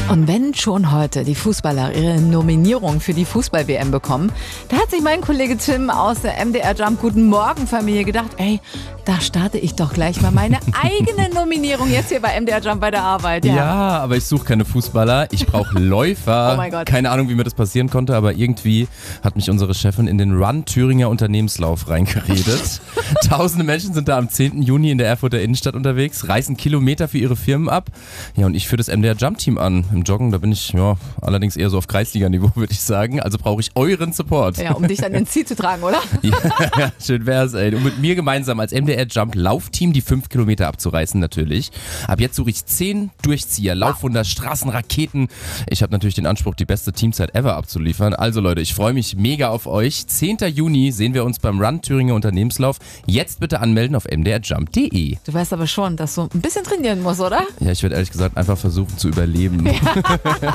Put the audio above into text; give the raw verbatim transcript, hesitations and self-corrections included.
Und wenn schon heute die Fußballer ihre Nominierung für die Fußball-W M bekommen, da hat sich mein Kollege Tim aus der M D R Jump Guten Morgen Familie gedacht, ey, da starte ich doch gleich mal meine eigene Nominierung jetzt hier bei M D R Jump bei der Arbeit. Ja, ja, aber ich suche keine Fußballer, ich brauche Läufer. Oh mein Gott. Keine Ahnung, wie mir das passieren konnte, aber irgendwie hat mich unsere Chefin in den Run Thüringer Unternehmenslauf reingeredet. Tausende Menschen sind da am zehnten Juni in der Erfurter Innenstadt unterwegs, reißen Kilometer für ihre Firmen ab. Ja, und ich führe das M D R Jump Team an. Im Joggen, da bin ich ja allerdings eher so auf Kreisliga-Niveau, würde ich sagen. Also brauche ich euren Support. Ja, um dich dann ins Ziel zu tragen, oder? Ja, schön wär's, ey. Und mit mir gemeinsam als M D R Jump Laufteam die fünf Kilometer abzureißen, natürlich. Ab jetzt suche ich zehn Durchzieher, Laufwunder, Straßenraketen. Ich habe natürlich den Anspruch, die beste Teamzeit ever abzuliefern. Also Leute, ich freue mich mega auf euch. zehnten Juni sehen wir uns beim Run Thüringer Unternehmenslauf. Jetzt bitte anmelden auf m d r jump punkt d e. Du weißt aber schon, dass du ein bisschen trainieren musst, oder? Ja, ich werde ehrlich gesagt einfach versuchen zu überleben. Ja.